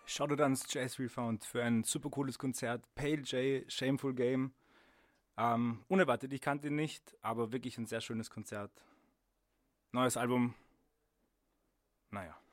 Shoutout ans Jazz Refound für ein super cooles Konzert. Pale J, Shameful Game. Unerwartet, ich kannte ihn nicht, aber wirklich ein sehr schönes Konzert. Neues Album, naja.